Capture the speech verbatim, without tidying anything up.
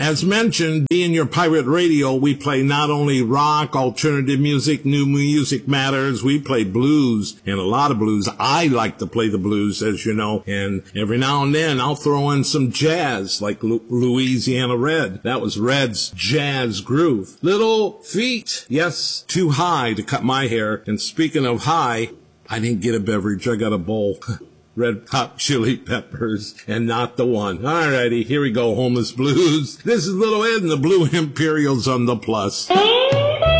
As mentioned, being your pirate radio, we play not only rock, alternative music, new music matters, we play blues, and a lot of blues. I like to play the blues, as you know, and every now and then I'll throw in some jazz, like Lu- Louisiana Red. That was Red's Jazz Groove. Little Feat, yes, too high to cut my hair. And speaking of high, I didn't get a beverage, I got a bowl. Red Hot Chili Peppers, and not the one. Alrighty, here we go, Homeless Blues. This is Little Ed and the Blue Imperials on the Plus.